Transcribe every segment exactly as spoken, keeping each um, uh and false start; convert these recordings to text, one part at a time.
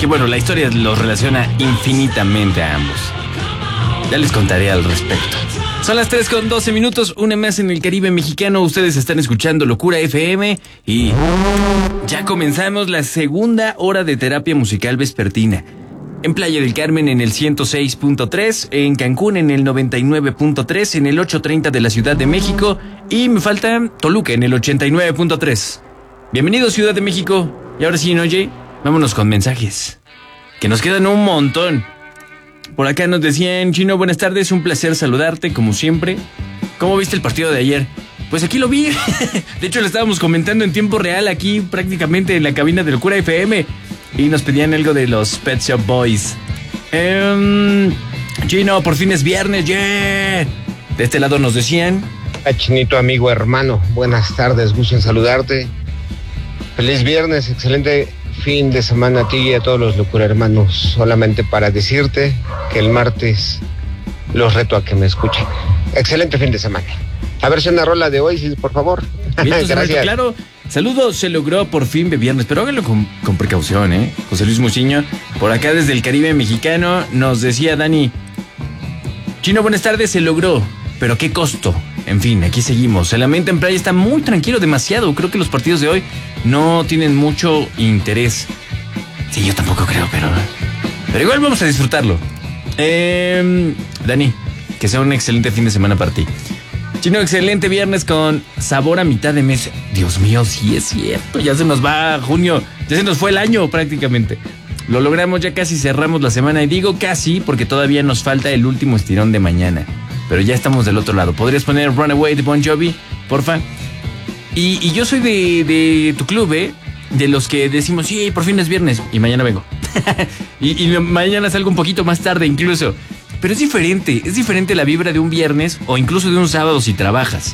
bueno, la historia los relaciona infinitamente a ambos. Ya les contaré al respecto. Son las tres con doce minutos, una más en el Caribe mexicano. Ustedes están escuchando Locura F M y ya comenzamos la segunda hora de terapia musical vespertina. En Playa del Carmen en el ciento seis punto tres, en Cancún en el noventa y nueve punto tres, en el ochocientos treinta de la Ciudad de México y me falta Toluca en el ochenta y nueve punto tres. Bienvenido Ciudad de México. Y ahora sí, oye, vámonos con mensajes, que nos quedan un montón. Por acá nos decían: Chino, buenas tardes, un placer saludarte como siempre. ¿Cómo viste el partido de ayer? Pues aquí lo vi. De hecho, lo estábamos comentando en tiempo real aquí prácticamente en la cabina de Locura F M. Y nos pedían algo de los Pet Shop Boys. Um, Chino, por fin es viernes, yeah. De este lado nos decían: a Chinito, amigo, hermano, buenas tardes, gusto en saludarte. Feliz viernes, excelente fin de semana a ti y a todos los Locura hermanos. Solamente para decirte que el martes los reto a que me escuchen. Excelente fin de semana. A ver si una rola de Oasis, por favor. Gracias. Claro. Saludos, se logró por fin de viernes, pero háganlo con, con precaución, ¿eh? José Luis Muciño, por acá desde el Caribe mexicano, nos decía Dani: Chino, buenas tardes, se logró, pero ¿qué costo? En fin, aquí seguimos. El ambiente en playa está muy tranquilo, demasiado. Creo que los partidos de hoy no tienen mucho interés. Sí, yo tampoco creo, pero... Pero igual vamos a disfrutarlo. Eh, Dani, que sea un excelente fin de semana para ti. Chino, excelente viernes con sabor a mitad de mes. Dios mío, sí es cierto, ya se nos va junio, ya se nos fue el año prácticamente. Lo logramos, ya casi cerramos la semana, y digo casi porque todavía nos falta el último estirón de mañana. Pero ya estamos del otro lado. ¿Podrías poner Runaway de Bon Jovi, porfa? Y, y yo soy de, de tu club, ¿eh? De los que decimos: sí, por fin es viernes, y mañana vengo. y, y mañana salgo un poquito más tarde incluso. Pero es diferente, es diferente la vibra de un viernes o incluso de un sábado si trabajas.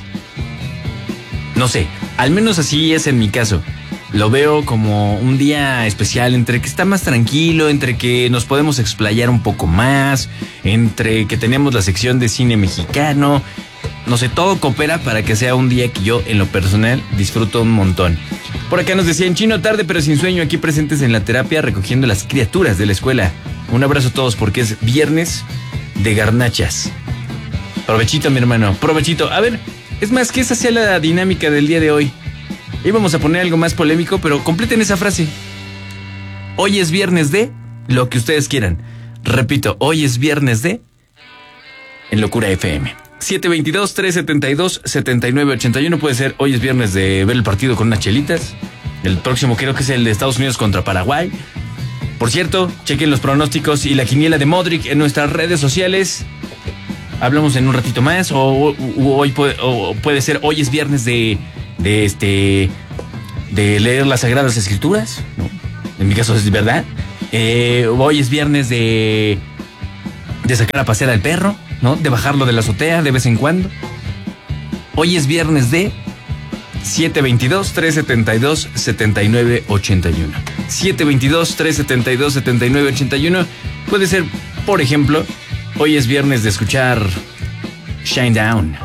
No sé, al menos así es en mi caso. Lo veo como un día especial, entre que está más tranquilo, entre que nos podemos explayar un poco más, entre que tenemos la sección de cine mexicano. No sé, todo coopera para que sea un día que yo, en lo personal, disfruto un montón. Por acá nos decían: Chino, tarde pero sin sueño, aquí presentes en la terapia recogiendo las criaturas de la escuela. Un abrazo a todos porque es viernes de garnachas. Provechito, mi hermano, provechito. A ver, es más, que esa sea la dinámica del día de hoy. Íbamos a poner algo más polémico, pero completen esa frase. Hoy es viernes de lo que ustedes quieran. Repito, hoy es viernes de en Locura F M. siete dos dos, tres siete dos, siete nueve ocho uno. Puede ser hoy es viernes de ver el partido con unas chelitas. El próximo creo que es el de Estados Unidos contra Paraguay. Por cierto, chequen los pronósticos y la quiniela de Modric en nuestras redes sociales. Hablamos en un ratito más. O, o, o hoy puede, o puede ser hoy es viernes de de este de leer las Sagradas Escrituras, ¿no? En mi caso es verdad. Eh, hoy es viernes de de sacar a pasear al perro, ¿no? De bajarlo de la azotea de vez en cuando. Hoy es viernes de siete dos dos, tres siete dos, siete nueve ocho uno. siete dos dos, tres siete dos, siete nueve ocho uno. Puede ser, por ejemplo, hoy es viernes de escuchar Shine Down,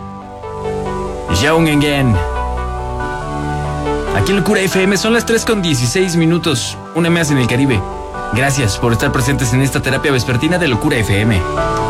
Young Again. Aquí en Locura F M son las tres con dieciséis minutos, una más en el Caribe. Gracias por estar presentes en esta terapia vespertina de Locura F M.